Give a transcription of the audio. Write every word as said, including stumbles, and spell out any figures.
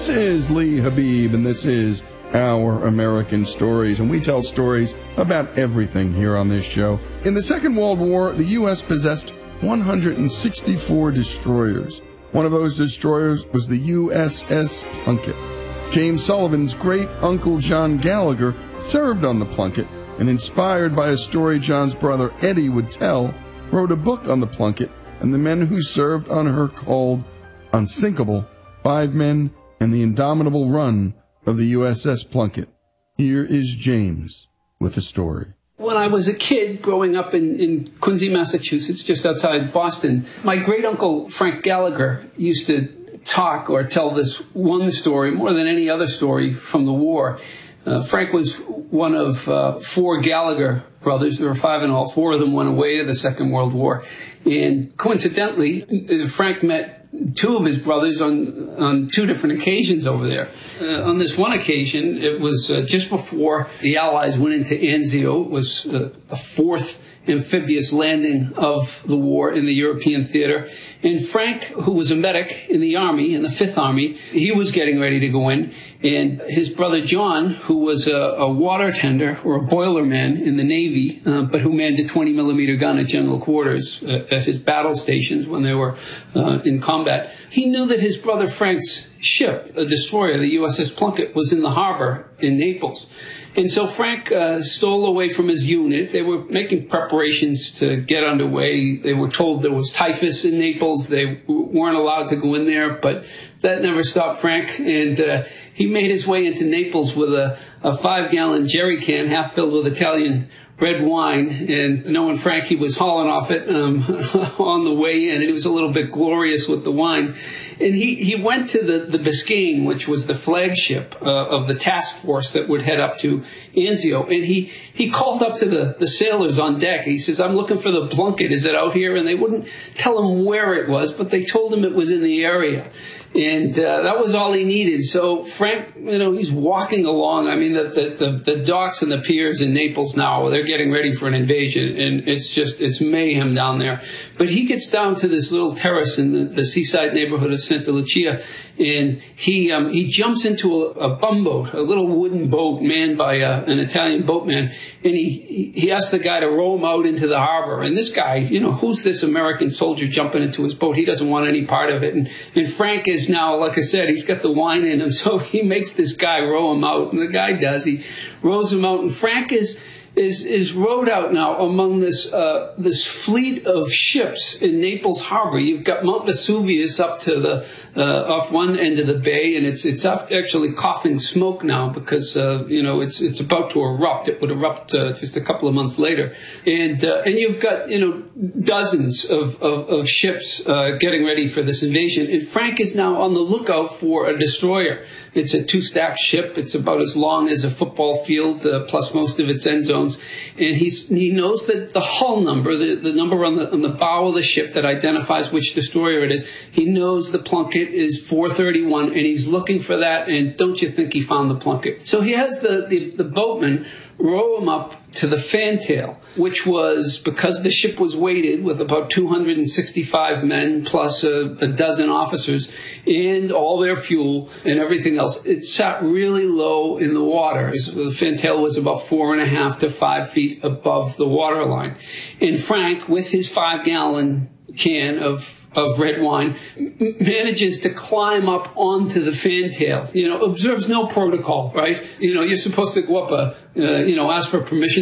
This is Lee Habib, and this is Our American Stories, and we tell stories about everything here on this show. In the Second World War, the U S possessed one hundred sixty-four destroyers. One of those destroyers was the U S S Plunkett. James Sullivan's great-uncle John Gallagher served on the Plunkett, and inspired by a story John's brother Eddie would tell, wrote a book on the Plunkett and the men who served on her called Unsinkable, Five Men and the Indomitable Run of the U S S Plunkett. Here is James with the story. When I was a kid growing up in, in Quincy, Massachusetts, just outside Boston, my great-uncle Frank Gallagher used to talk or tell this one story more than any other story from the war. Uh, Frank was one of uh, four Gallagher brothers. There were five in all. Four of them went away to the Second World War. And coincidentally, Frank met two of his brothers on, on two different occasions over there. Uh, on this one occasion, it was uh, just before the Allies went into Anzio. It was uh, the fourth amphibious landing of the war in the European theater. And Frank, who was a medic in the Army, in the Fifth Army, he was getting ready to go in. And his brother John, who was a, a water tender or a boiler man in the Navy, uh, but who manned a twenty millimeter gun at general quarters uh, at his battle stations when they were uh, in combat, he knew that his brother Frank's ship, a destroyer, the U S S Plunkett, was in the harbor in Naples. And so Frank uh, stole away from his unit. They were making preparations to get underway. They were told there was typhus in Naples. They weren't allowed to go in there, but that never stopped Frank. And uh, he made his way into Naples with a, a five-gallon jerry can half filled with Italian red wine, and knowing Frank, he was hauling off it um, on the way in, and he was a little bit glorious with the wine. And he, he went to the, the Biscayne, which was the flagship uh, of the task force that would head up to Anzio, and he, he called up to the, the sailors on deck. He says, "I'm looking for the Plunkett. Is it out here?" And they wouldn't tell him where it was, but they told him it was in the area. And uh, that was all he needed. So Frank, you know, he's walking along. I mean, the, the, the, the docks and the piers in Naples now, they're getting ready for an invasion. And it's just, it's mayhem down there. But he gets down to this little terrace in the, the seaside neighborhood of Santa Lucia. And he um, he jumps into a, a bumboat, a little wooden boat manned by a, an Italian boatman. And he, he asks the guy to row him out into the harbor. And this guy, you know, who's this American soldier jumping into his boat? He doesn't want any part of it. And, and Frank is now, like I said, he's got the wine in him. So he makes this guy row him out. And the guy does. He rows him out. And Frank is... is is rowed out now among this uh, this fleet of ships in Naples harbor. You've got Mount Vesuvius up to the uh, off one end of the bay, and it's it's actually coughing smoke now because uh, you know it's it's about to erupt. It would erupt uh, just a couple of months later, and uh, and you've got you know dozens of of, of ships uh, getting ready for this invasion. And Frank is now on the lookout for a destroyer. It's a two-stack ship. It's about as long as a football field, uh, plus most of its end zones. And he's, he knows that the hull number, the, the number on the, on the bow of the ship that identifies which destroyer it is, he knows the Plunkett is four thirty-one, and he's looking for that, and don't you think he found the Plunkett? So he has the, the, the boatman row him up to the fantail, which was, because the ship was weighted with about two hundred sixty-five men plus a, a dozen officers and all their fuel and everything else, it sat really low in the water. The fantail was about four and a half to five feet above the waterline. And Frank, with his five-gallon can of of red wine, manages to climb up onto the fantail, you know, observes no protocol, right? You know, you're supposed to go up a, uh, you know, ask for permission